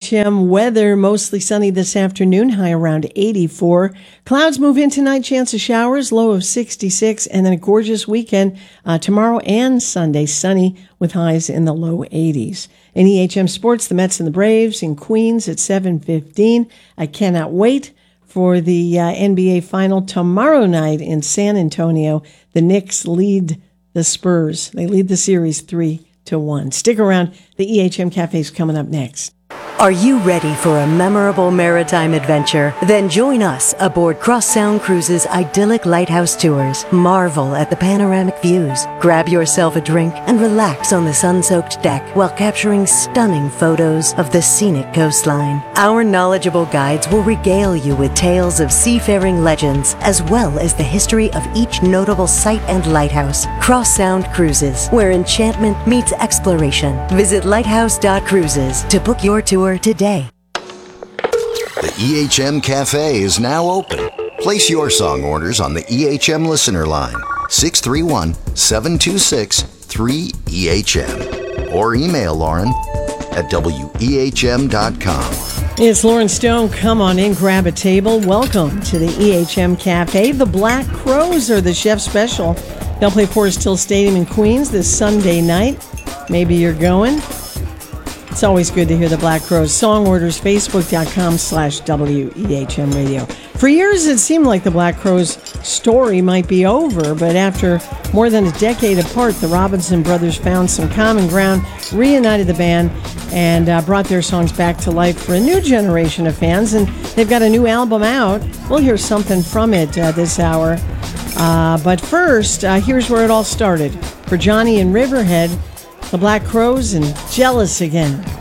EHM weather, mostly sunny this afternoon, high around 84. Clouds move in tonight, chance of showers, low of 66, and then a gorgeous weekend tomorrow and Sunday, sunny with highs in the low 80s. In EHM sports, the Mets and the Braves in Queens at 7:15. I cannot wait for the NBA final tomorrow night in San Antonio. The Knicks lead the Spurs. They lead the series 3-1. Stick around. The EHM Cafe is coming up next. Are you ready for a memorable maritime adventure? Then join us aboard Cross Sound Cruises' idyllic lighthouse tours. Marvel at the panoramic views. Grab yourself a drink and relax on the sun-soaked deck while capturing stunning photos of the scenic coastline. Our knowledgeable guides will regale you with tales of seafaring legends as well as the history of each notable site and lighthouse. Cross Sound Cruises, where enchantment meets exploration. Visit lighthouse.cruises to book your tour today. The EHM Cafe is now open. Place your song orders on the EHM listener line, 631-726-3EHM, or email Lauren at wehm.com. It's Lauren Stone. Come on in, grab a table. Welcome to the EHM Cafe. The Black Crowes are the chef special. They'll play Forest Hill Stadium in Queens this Sunday night. Maybe you're going. It's always good to hear the Black Crowes. Song orders, facebook.com/WEHM radio. For years, it seemed like the Black Crowes story might be over, but after more than a decade apart, the Robinson brothers found some common ground, reunited the band, and brought their songs back to life for a new generation of fans. And they've got a new album out. We'll hear something from it this hour. But first, here's where it all started. For Johnny and Riverhead, the Black Crowes and Jealous Again.